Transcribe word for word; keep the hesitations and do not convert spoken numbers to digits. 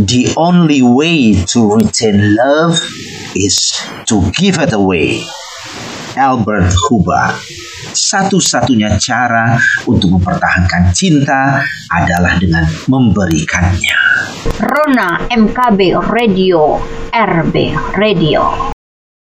The only way to retain love is to give it away. Albert Hubbard. Satu-satunya cara untuk mempertahankan cinta adalah dengan memberikannya. Rona M K B Radio, R B Radio.